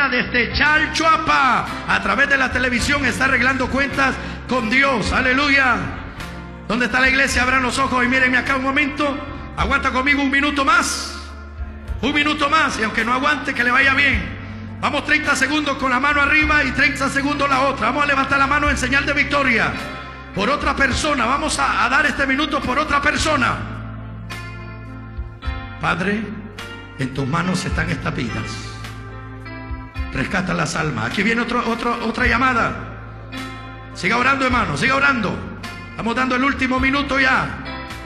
Rivera desde Chalchuapa, a través de la televisión, está arreglando cuentas con Dios. Aleluya. ¿Dónde está la iglesia? Abran los ojos y mírenme acá un momento. Aguanta conmigo un minuto más. Un minuto más. Y aunque no aguante, que le vaya bien. Vamos 30 segundos con la mano arriba y 30 segundos la otra. Vamos a levantar la mano en señal de victoria por otra persona. Vamos a dar este minuto por otra persona. Padre, en tus manos están estas vidas. Rescata las almas. Aquí viene otra llamada. Siga orando, hermano, siga orando. Estamos dando el último minuto ya.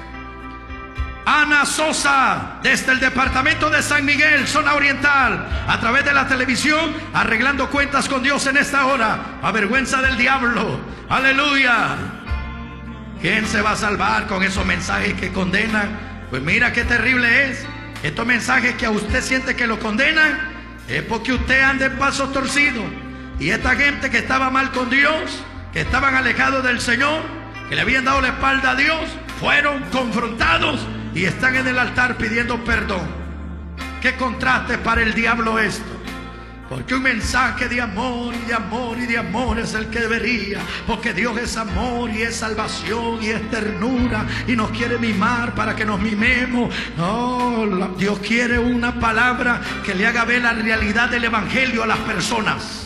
Ana Sosa, desde el departamento de San Miguel, zona oriental, a través de la televisión, arreglando cuentas con Dios en esta hora. A vergüenza del diablo. Aleluya. ¿Quién se va a salvar con esos mensajes que condenan? Pues mira qué terrible es. Estos mensajes que a usted siente que lo condenan, es porque usted anda en pasos torcidos. Y esta gente que estaba mal con Dios, que estaban alejados del Señor, que le habían dado la espalda a Dios, fueron confrontados y están en el altar pidiendo perdón. Qué contraste para el diablo esto. Porque un mensaje de amor y de amor y de amor es el que debería. Porque Dios es amor y es salvación y es ternura y nos quiere mimar para que nos mimemos. No, Dios quiere una palabra que le haga ver la realidad del evangelio a las personas.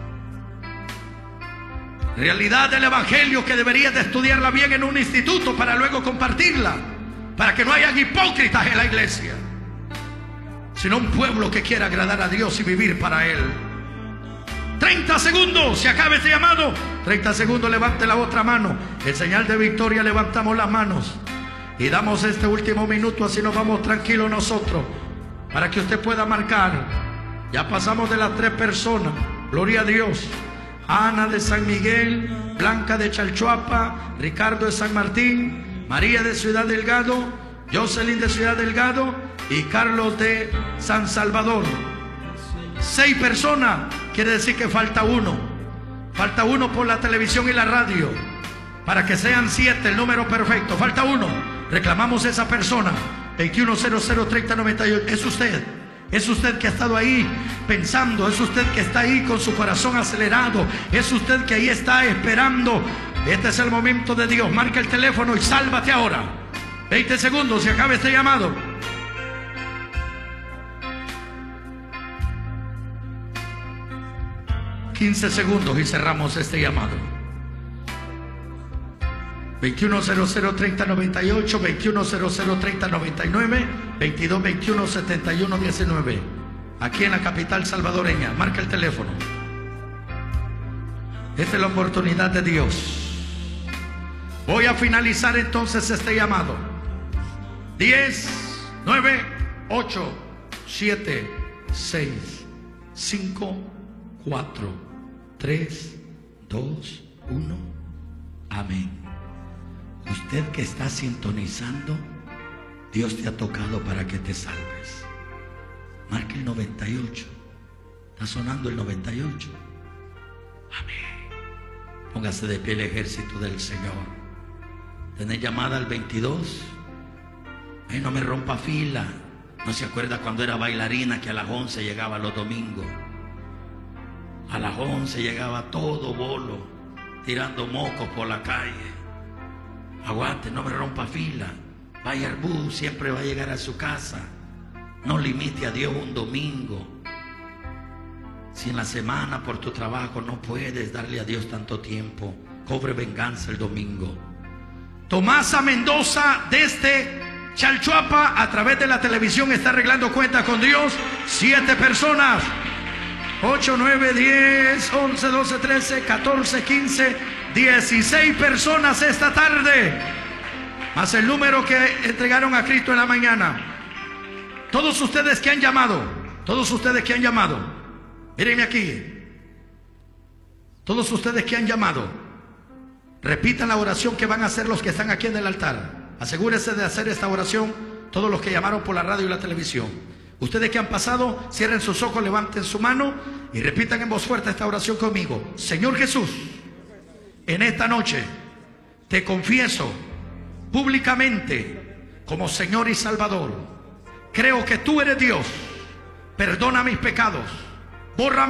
Realidad del evangelio que deberías de estudiarla bien en un instituto para luego compartirla. Para que no hayan hipócritas en la iglesia, sino un pueblo que quiera agradar a Dios y vivir para Él. 30 segundos, se acaba este llamado. 30 segundos, levante la otra mano. En señal de victoria levantamos las manos y damos este último minuto, así nos vamos tranquilos nosotros, para que usted pueda marcar. Ya pasamos de las 3 personas, gloria a Dios. Ana de San Miguel, Blanca de Chalchuapa, Ricardo de San Martín, María de Ciudad Delgado, Jocelyn de Ciudad Delgado y Carlos de San Salvador. 6 personas, quiere decir que falta uno. Falta uno por la televisión y la radio, para que sean 7, el número perfecto. Falta uno. Reclamamos esa persona. 21003098. Es usted. Es usted que ha estado ahí pensando. Es usted que está ahí con su corazón acelerado. Es usted que ahí está esperando. Este es el momento de Dios. Marca el teléfono y sálvate ahora. 20 segundos, se acaba este llamado. ...15 segundos y cerramos este llamado. 21003098, 21003099, 22217119. Aquí en la capital salvadoreña. Marca el teléfono. Esta es la oportunidad de Dios. Voy a finalizar entonces este llamado. 10, 9, 8, 7, 6, 5, 4, 3, 2, 1. Amén. Usted que está sintonizando, Dios te ha tocado para que te salves. Marque el 98. Está sonando el 98. Amén. Póngase de pie el ejército del Señor. Tener llamada al 22. Ay, no me rompa fila. No se acuerda cuando era bailarina que a las 11 llegaba los domingos. A las 11 llegaba todo bolo, tirando mocos por la calle. Aguante, no me rompa fila. Vaya al bus, siempre va a llegar a su casa. No limite a Dios un domingo. Si en la semana por tu trabajo no puedes darle a Dios tanto tiempo, cobre venganza el domingo. Tomasa Mendoza desde Chalchuapa, a través de la televisión, está arreglando cuentas con Dios. 7 personas. 8, 9, 10, 11, 12, 13, 14, 15, 16 personas esta tarde, más el número que entregaron a Cristo en la mañana. Todos ustedes que han llamado, mírenme aquí. Todos ustedes que han llamado, repitan la oración que van a hacer los que están aquí en el altar. Asegúrense de hacer esta oración todos los que llamaron por la radio y la televisión. Ustedes que han pasado, cierren sus ojos, levanten su mano y repitan en voz fuerte esta oración conmigo. Señor Jesús, en esta noche te confieso públicamente como Señor y Salvador. Creo que tú eres Dios. Perdona mis pecados. Borra